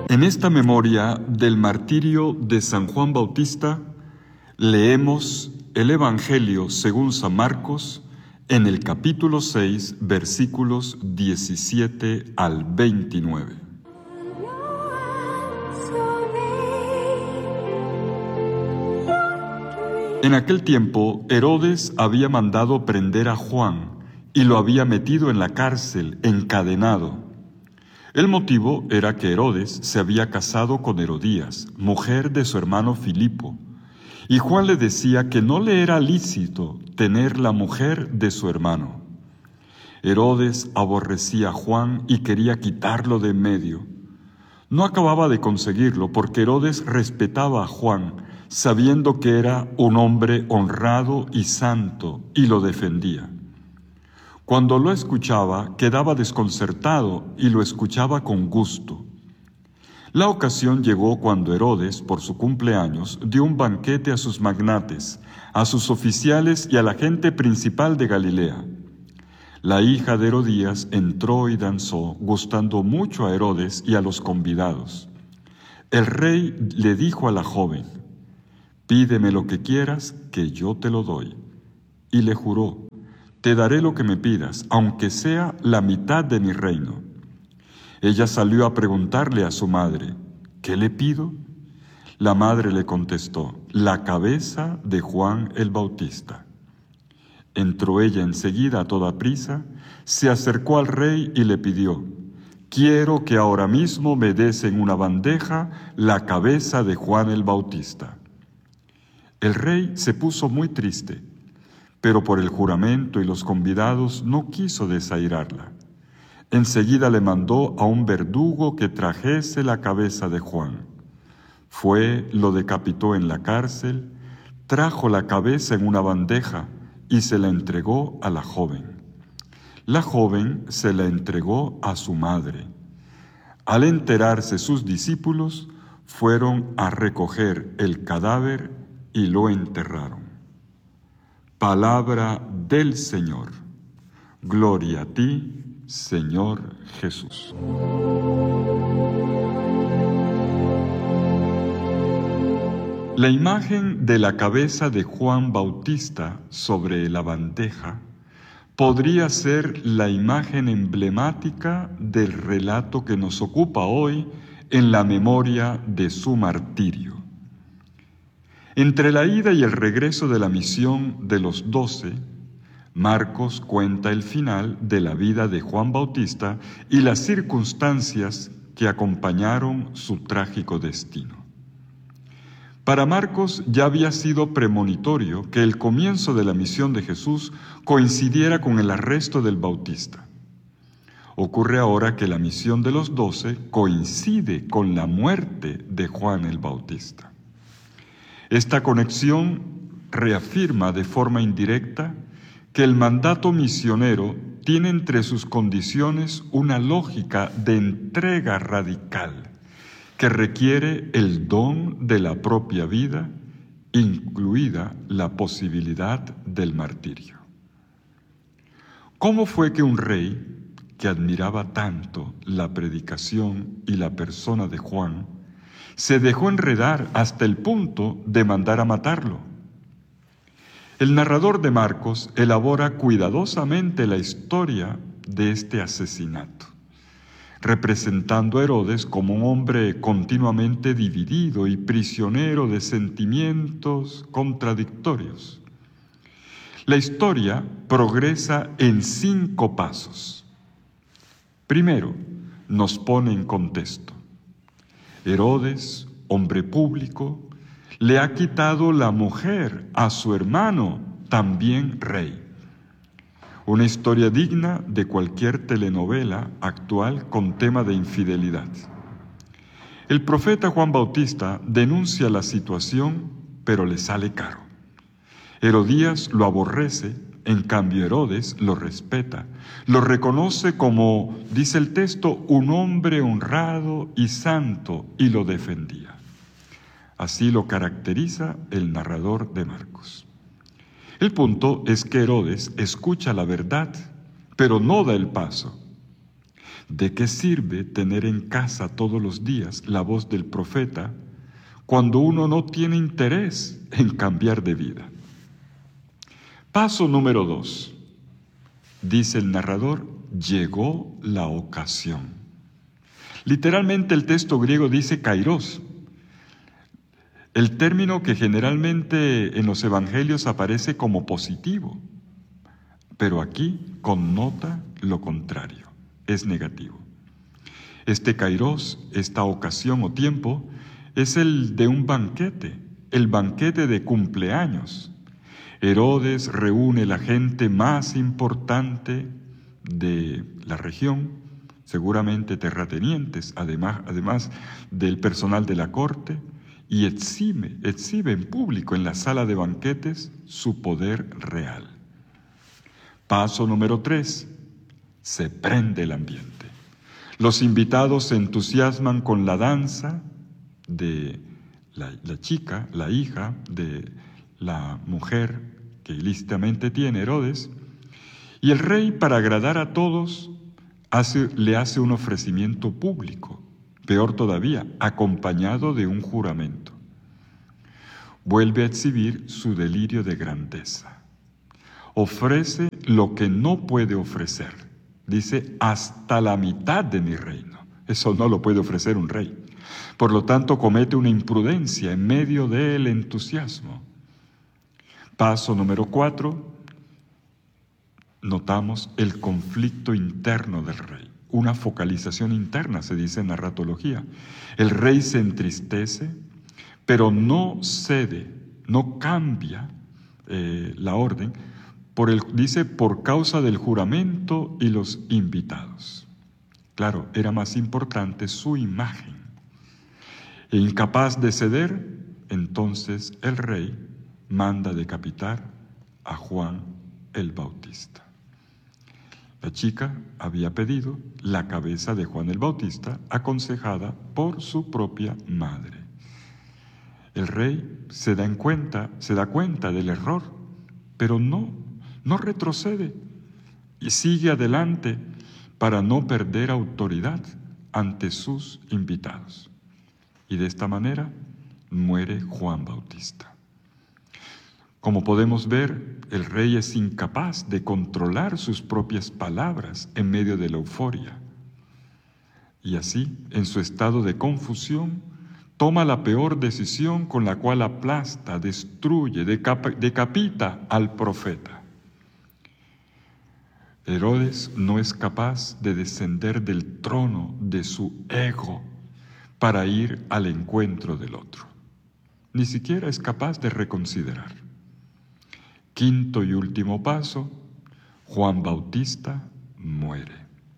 En esta memoria del martirio de San Juan Bautista, leemos el Evangelio según San Marcos en el capítulo 6, versículos 17 al 29. En aquel tiempo, Herodes había mandado prender a Juan y lo había metido en la cárcel, encadenado. El motivo era que Herodes se había casado con Herodías, mujer de su hermano Filipo, y Juan le decía que no le era lícito tener la mujer de su hermano. Herodes aborrecía a Juan y quería quitarlo de en medio. No acababa de conseguirlo porque Herodes respetaba a Juan, sabiendo que era un hombre honrado y santo, y lo defendía. Cuando lo escuchaba, quedaba desconcertado y lo escuchaba con gusto. La ocasión llegó cuando Herodes, por su cumpleaños, dio un banquete a sus magnates, a sus oficiales y a la gente principal de Galilea. La hija de Herodías entró y danzó, gustando mucho a Herodes y a los convidados. El rey le dijo a la joven: «Pídeme lo que quieras, que yo te lo doy». Y le juró: «Te daré lo que me pidas, aunque sea la mitad de mi reino». Ella salió a preguntarle a su madre: «¿Qué le pido?». La madre le contestó: «La cabeza de Juan el Bautista». Entró ella enseguida a toda prisa, se acercó al rey y le pidió: «Quiero que ahora mismo me des en una bandeja la cabeza de Juan el Bautista». El rey se puso muy triste, pero por el juramento y los convidados no quiso desairarla. Enseguida le mandó a un verdugo que trajese la cabeza de Juan. Fue, lo decapitó en la cárcel, trajo la cabeza en una bandeja y se la entregó a la joven. La joven se la entregó a su madre. Al enterarse sus discípulos, fueron a recoger el cadáver y lo enterraron. Palabra del Señor. Gloria a ti, Señor Jesús. La imagen de la cabeza de Juan Bautista sobre la bandeja podría ser la imagen emblemática del relato que nos ocupa hoy en la memoria de su martirio. Entre la ida y el regreso de la misión de los 12, Marcos cuenta el final de la vida de Juan Bautista y las circunstancias que acompañaron su trágico destino. Para Marcos ya había sido premonitorio que el comienzo de la misión de Jesús coincidiera con el arresto del Bautista. Ocurre ahora que la misión de los 12 coincide con la muerte de Juan el Bautista. Esta conexión reafirma de forma indirecta que el mandato misionero tiene entre sus condiciones una lógica de entrega radical que requiere el don de la propia vida, incluida la posibilidad del martirio. ¿Cómo fue que un rey que admiraba tanto la predicación y la persona de Juan se dejó enredar hasta el punto de mandar a matarlo? El narrador de Marcos elabora cuidadosamente la historia de este asesinato, representando a Herodes como un hombre continuamente dividido y prisionero de sentimientos contradictorios. La historia progresa en 5 pasos. Primero, nos pone en contexto. Herodes, hombre público, le ha quitado la mujer a su hermano, también rey. Una historia digna de cualquier telenovela actual con tema de infidelidad. El profeta Juan Bautista denuncia la situación, pero le sale caro. Herodías lo aborrece, en cambio Herodes lo respeta, lo reconoce como, dice el texto, un hombre honrado y santo, y lo defendía. Así lo caracteriza el narrador de Marcos. El punto es que Herodes escucha la verdad, pero no da el paso. ¿De qué sirve tener en casa todos los días la voz del profeta cuando uno no tiene interés en cambiar de vida? Paso número 2. Dice el narrador, llegó la ocasión. Literalmente el texto griego dice kairos, el término que generalmente en los evangelios aparece como positivo, pero aquí connota lo contrario, es negativo. Este kairos, esta ocasión o tiempo, es el de un banquete, el banquete de cumpleaños. Herodes reúne la gente más importante de la región, seguramente terratenientes, además del personal de la corte, y exhibe en público en la sala de banquetes su poder real. Paso número 3. Se prende el ambiente. Los invitados se entusiasman con la danza de la chica, la hija de la mujer que ilícitamente tiene Herodes, y el rey, para agradar a todos, le hace un ofrecimiento público, peor todavía, acompañado de un juramento. Vuelve a exhibir su delirio de grandeza. Ofrece lo que no puede ofrecer. Dice, hasta la mitad de mi reino. Eso no lo puede ofrecer un rey. Por lo tanto, comete una imprudencia en medio del entusiasmo. Paso número 4. Notamos el conflicto interno del rey. Una focalización interna, se dice en narratología. El rey se entristece, pero no cede, no cambia la orden, dice, por causa del juramento y los invitados. Claro, era más importante su imagen. E incapaz de ceder, entonces el rey manda decapitar a Juan el Bautista. La chica había pedido la cabeza de Juan el Bautista, aconsejada por su propia madre. El rey se da cuenta del error, pero no retrocede y sigue adelante para no perder autoridad ante sus invitados. Y de esta manera muere Juan Bautista. Como podemos ver, el rey es incapaz de controlar sus propias palabras en medio de la euforia. Y así, en su estado de confusión, toma la peor decisión con la cual aplasta, destruye, decapita al profeta. Herodes no es capaz de descender del trono de su ego para ir al encuentro del otro. Ni siquiera es capaz de reconsiderar. Quinto y último paso, Juan Bautista muere.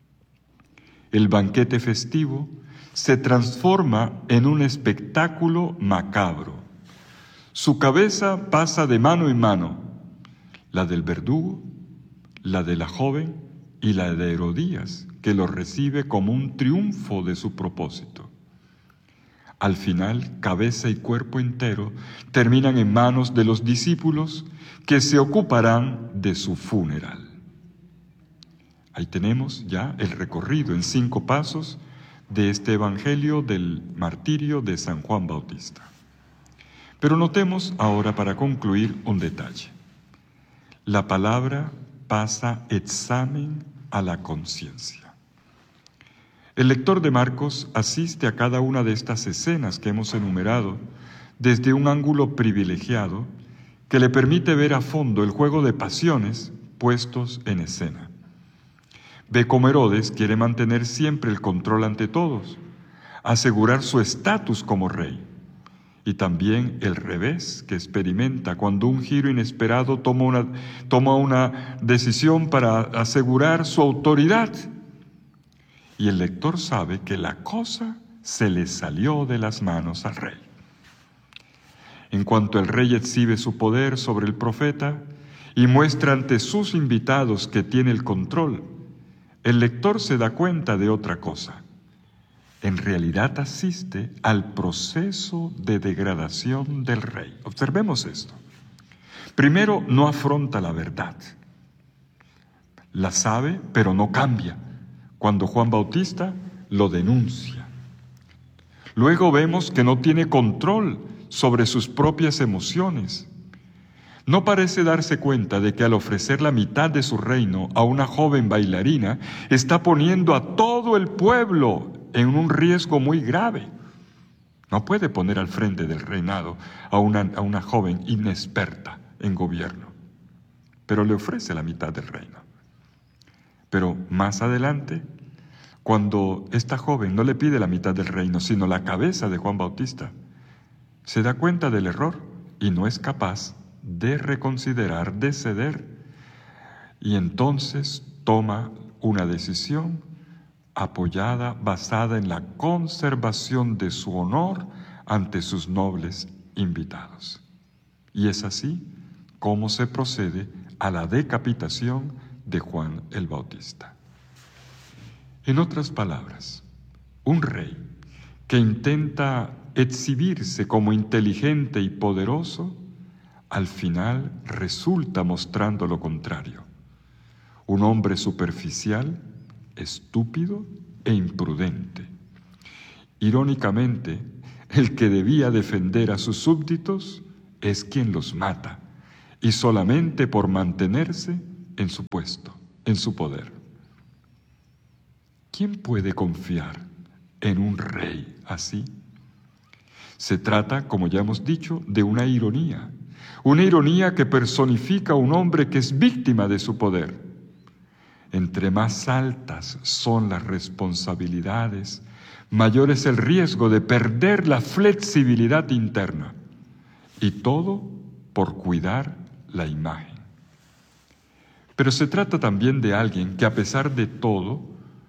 El banquete festivo se transforma en un espectáculo macabro. Su cabeza pasa de mano en mano, la del verdugo, la de la joven y la de Herodías, que lo recibe como un triunfo de su propósito. Al final, cabeza y cuerpo entero terminan en manos de los discípulos que se ocuparán de su funeral. Ahí tenemos ya el recorrido en 5 pasos de este evangelio del martirio de San Juan Bautista. Pero notemos ahora, para concluir, un detalle. La palabra pasa examen a la conciencia. El lector de Marcos asiste a cada una de estas escenas que hemos enumerado desde un ángulo privilegiado que le permite ver a fondo el juego de pasiones puestos en escena. Ve cómo Herodes quiere mantener siempre el control ante todos, asegurar su estatus como rey, y también el revés que experimenta cuando un giro inesperado toma una decisión para asegurar su autoridad. Y el lector sabe que la cosa se le salió de las manos al rey. En cuanto el rey exhibe su poder sobre el profeta y muestra ante sus invitados que tiene el control, el lector se da cuenta de otra cosa. En realidad asiste al proceso de degradación del rey. Observemos esto. Primero, no afronta la verdad. La sabe, pero no cambia. cuando Juan Bautista lo denuncia. Luego vemos que no tiene control sobre sus propias emociones. No parece darse cuenta de que al ofrecer la mitad de su reino a una joven bailarina, está poniendo a todo el pueblo en un riesgo muy grave. No puede poner al frente del reinado a una joven inexperta en gobierno, pero le ofrece la mitad del reino. Pero más adelante, cuando esta joven no le pide la mitad del reino, sino la cabeza de Juan Bautista, se da cuenta del error y no es capaz de reconsiderar, de ceder, y entonces toma una decisión basada en la conservación de su honor ante sus nobles invitados. Y es así como se procede a la decapitación de Juan el Bautista. En otras palabras, un rey que intenta exhibirse como inteligente y poderoso, al final resulta mostrando lo contrario. Un hombre superficial, estúpido e imprudente. Irónicamente, el que debía defender a sus súbditos es quien los mata, y solamente por mantenerse en su puesto, en su poder. ¿Quién puede confiar en un rey así? Se trata, como ya hemos dicho, de una ironía que personifica a un hombre que es víctima de su poder. Entre más altas son las responsabilidades, mayor es el riesgo de perder la flexibilidad interna, y todo por cuidar la imagen. Pero se trata también de alguien que, a pesar de todo,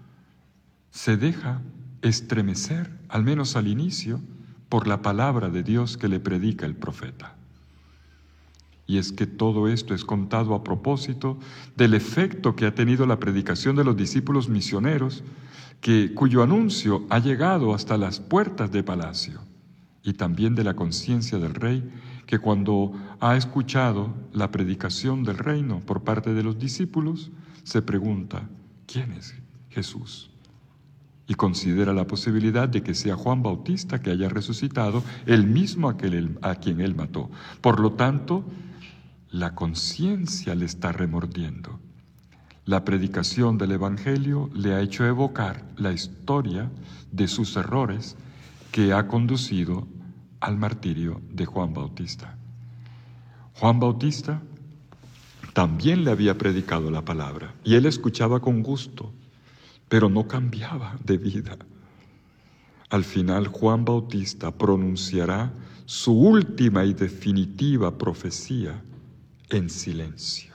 se deja estremecer, al menos al inicio, por la palabra de Dios que le predica el profeta. Y es que todo esto es contado a propósito del efecto que ha tenido la predicación de los discípulos misioneros, cuyo anuncio ha llegado hasta las puertas de palacio, y también de la conciencia del rey, que cuando ha escuchado la predicación del reino por parte de los discípulos, se pregunta: ¿quién es Jesús? Y considera la posibilidad de que sea Juan Bautista que haya resucitado, el mismo a quien él mató. Por lo tanto, la conciencia le está remordiendo. La predicación del Evangelio le ha hecho evocar la historia de sus errores que ha conducido al martirio de Juan Bautista. Juan Bautista también le había predicado la palabra y él escuchaba con gusto, pero no cambiaba de vida. Al final, Juan Bautista pronunciará su última y definitiva profecía en silencio,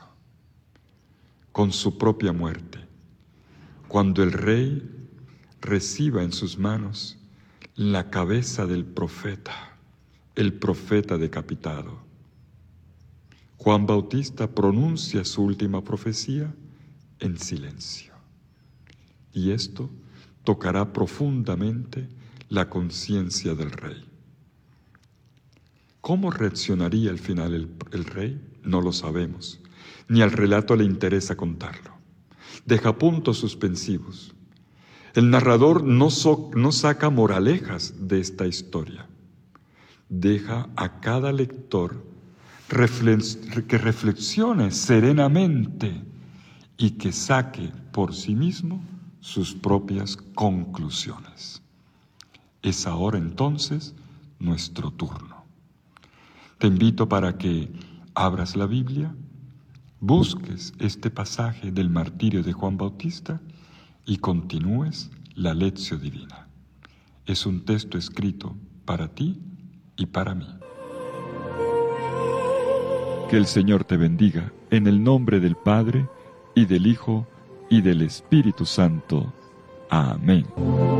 con su propia muerte, cuando el rey reciba en sus manos la cabeza del profeta, el profeta decapitado. Juan Bautista pronuncia su última profecía en silencio. Y esto tocará profundamente la conciencia del rey. ¿Cómo reaccionaría al final el rey? No lo sabemos, ni al relato le interesa contarlo. Deja puntos suspensivos. El narrador no saca moralejas de esta historia. Deja a cada lector que reflexione serenamente y que saque por sí mismo sus propias conclusiones. Es ahora entonces nuestro turno. Te invito para que abras la Biblia, busques este pasaje del martirio de Juan Bautista y continúes la lección divina. Es un texto escrito para ti y para mí. Que el Señor te bendiga en el nombre del Padre, y del Hijo, y del Espíritu Santo. Amén.